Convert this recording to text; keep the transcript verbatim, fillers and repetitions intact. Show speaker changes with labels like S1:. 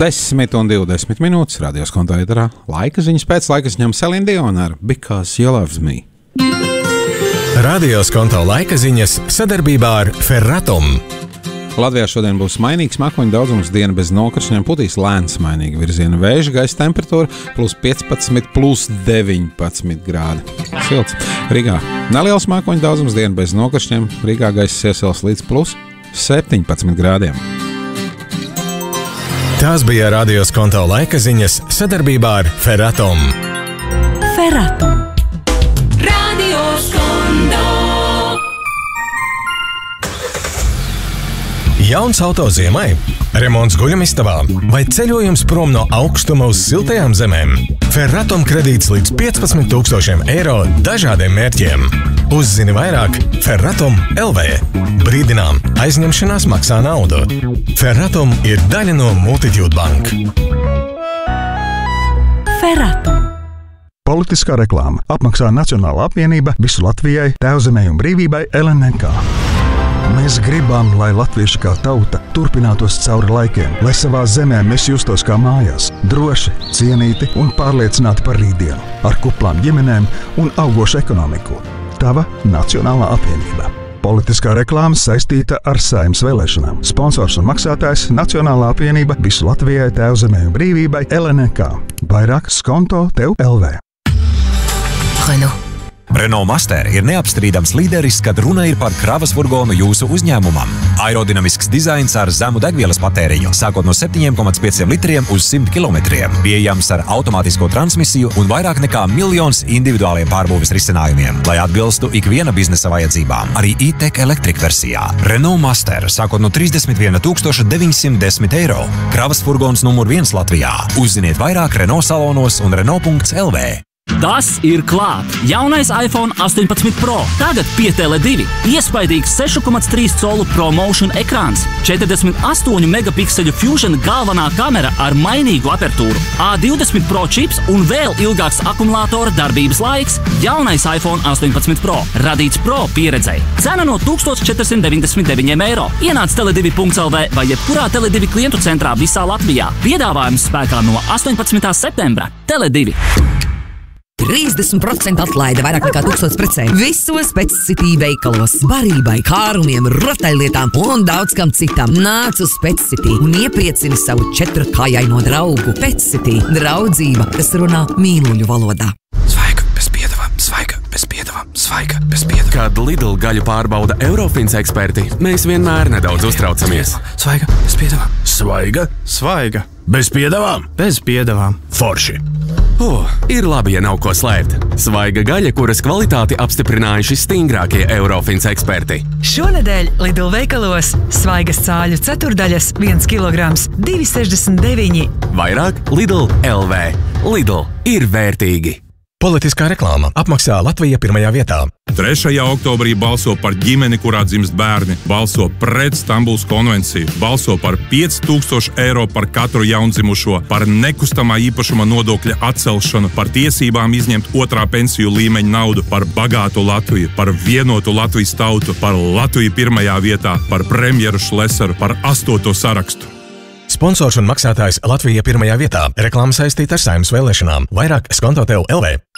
S1: desmit un divdesmit minūtes radio Skonto ēterā. Laika ziņas pēc laika ziņām Celine Dion ar Because You Love Me.
S2: Radio Skonto laika ziņas sadarbībā ar Ferratum.
S1: Latvijā šodien būs mainīgs mākoņu daudzums, diena bez nokrišņiem, putīs lēns mainīga virziena vēja, gaisa temperatūra plus piecpadsmit, plus deviņpadsmit grādi. Silts. Rīgā neliels mākoņu daudzums, diena bez nokrišņiem, Rīgā gaisa iesils līdz plus septiņpadsmit grādiem.
S2: Tās bija Radio Skonto laika ziņas sadarbībā ar Ferratum.
S3: Ferratum.
S4: Radio Skonto.
S2: Jauns auto ziemai, remonts guļamistabā vai ceļojums prom no augstuma uz siltajām zemēm. Ferratum kredīts līdz piecpadsmit tūkstošiem eiro dažādiem mērķiem. Uzzini vairāk Ferratum L V. Brīdinām, aizņemšanās maksā naudu. Ferratum ir daļa no Multitude Bank.
S3: Ferratum.
S5: Politiskā reklāma apmaksā Nacionālā apvienība visu Latvijai, Tēvzemei un brīvībai L N K. Mēs gribam, lai latvieši kā tauta turpinātos cauri laikiem, lai savā zemē mēs justos kā mājās, droši, cienīti un pārliecināti par rītdienu, ar kuplām ģimenēm un augošu ekonomiku. Tava Nacionālā apvienība. Politiskā reklāma saistīta ar Saeimas vēlēšanām. Sponsors un maksātājs Nacionālā apvienība visu Latvijai, Tēvzemei un brīvībai L N K. Vairāk Skonto tev L V.
S3: Renault.
S6: Renault Master ir neapstrīdams līderis, kad runa ir par kravas furgonu jūsu uzņēmumam. Aerodinamisks dizains ar zemu degvielas patēriņu, sākot no septiņiem komats pieciem litriem uz simt kilometriem, pieejams ar automātisko transmisiju un vairāk nekā miljons individuāliem pārbūves risinājumiem, lai atbilstu ikviena biznesa vajadzībām. Arī e-tech Electric versijā. Renault Master, sākot no trīsdesmit viena tūkstoša deviņsimt desmit eiro. Kravas furgons numur viens Latvijā. Uzziniet vairāk Renault salonos un Renault punkts L V.
S7: Tas ir klāt! Jaunais iPhone astoņpadsmit Pro. Tagad pie Tele divi. Iespaidīgs sešu komats trīs colu ProMotion ekrāns, četrdesmit astoņu megapikseļu Fusion galvenā kamera ar mainīgu apertūru, A divdesmit Pro čips un vēl ilgāks akumulātora darbības laiks. Jaunais iPhone astoņpadsmit Pro. Radīts Pro pieredzei. Cena no tūkstoš četrdesmit deviņdesmit deviņi eiro. Ienāc Tele divi punkts L V vai jebkurā Tele divi klientu centrā visā Latvijā. Piedāvājums spēkā no astoņpadsmitā septembra. Tele divi.
S3: trīsdesmit procenti atlaide vairāk nekā tūkstots precēm. Visos Petscity veikalos. Barībai, kārumiem, rotaļlietām un daudz kam citam. Nāc uz Petscity un iepriecini savu četrkājaino draugu. Petscity. Draudzība, kas runā mīluļu valodā.
S8: Svaiga bez piedevām, svaiga bez piedevām, svaiga bez piedevām.
S9: Kad Lidl gaļu pārbauda Eurofins eksperti, mēs vienmēr nedaudz uztraucamies.
S8: Svaiga bez piedevām.
S10: Svaiga, svaiga, bez piedevām,
S8: bez piedevām.
S10: Forši.
S9: Oh, ir labi, ja nav ko slēpt. Svaiga gaļa, kuras kvalitāti apstiprinājuši stingrākie Eurofins eksperti.
S11: Šonedēļ Lidl veikalos svaigas cāļu ceturdaļas viens kilograms divi sešdesmit deviņi.
S9: Vairāk Lidl L V. Lidl ir vērtīgi.
S2: Politiskā reklāma apmaksā Latvija pirmajā vietā.
S12: trešajā oktobrī balso par ģimeni, kurā dzimst bērni, balso pret Stambulas konvenciju, balso par pieci tūkstoši eiro par katru jaundzimušo, par nekustamā īpašuma nodokļa atcelšanu, par tiesībām izņemt otrā pensiju līmeņa naudu, par bagātu Latviju, par vienotu Latvijas tautu, par Latviju pirmajā vietā, par premjeru Šlesaru, par astoto sarakstu.
S2: Sponsors un maksātājs Latvija pirmajā vietā. Reklāma saistīta ar Saeimas vēlēšanām. Vairāk Skonto tev L V.